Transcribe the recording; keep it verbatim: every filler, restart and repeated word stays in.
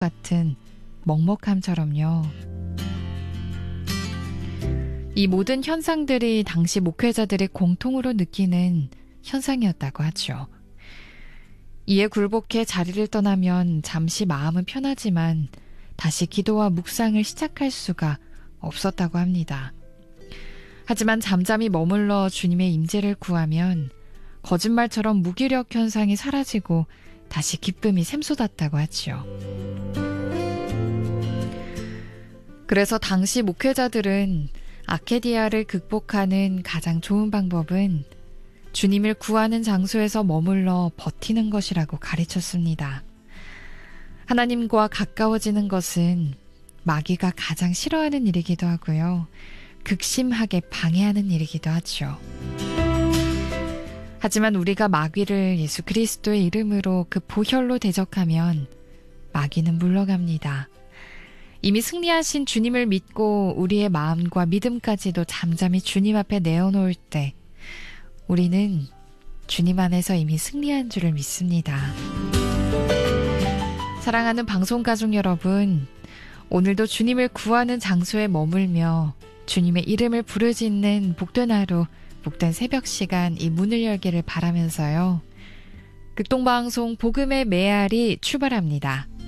같은 먹먹함처럼요. 이 모든 현상들이 당시 목회자들이 공통으로 느끼는 현상이었다고 하죠. 이에 굴복해 자리를 떠나면 잠시 마음은 편하지만 다시 기도와 묵상을 시작할 수가 없었다고 합니다. 하지만 잠잠히 머물러 주님의 임재를 구하면 거짓말처럼 무기력 현상이 사라지고 다시 기쁨이 샘솟았다고 하지요. 그래서 당시 목회자들은 아케디아를 극복하는 가장 좋은 방법은 주님을 구하는 장소에서 머물러 버티는 것이라고 가르쳤습니다. 하나님과 가까워지는 것은 마귀가 가장 싫어하는 일이기도 하고요. 극심하게 방해하는 일이기도 하죠. 하지만 우리가 마귀를 예수 그리스도의 이름으로 그 보혈로 대적하면 마귀는 물러갑니다. 이미 승리하신 주님을 믿고 우리의 마음과 믿음까지도 잠잠히 주님 앞에 내어놓을 때 우리는 주님 안에서 이미 승리한 줄을 믿습니다. 사랑하는 방송가족 여러분, 오늘도 주님을 구하는 장소에 머물며 주님의 이름을 부르짖는 복된 하루, 복된 새벽 시간 이 문을 열기를 바라면서요. 극동방송 복음의 메아리 출발합니다.